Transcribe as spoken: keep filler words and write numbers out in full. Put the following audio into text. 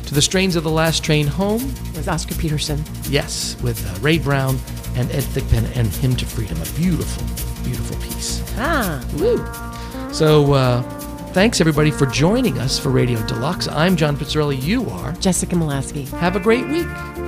To the Strains of the Last Train Home. With Oscar Peterson. Yes, with uh, Ray Brown and Ed Thigpen and Hymn to Freedom. A beautiful, beautiful piece. Ah, woo. So, uh, thanks everybody for joining us for Radio Deluxe. I'm John Pizzarelli. You are Jessica Molaski. Have a great week.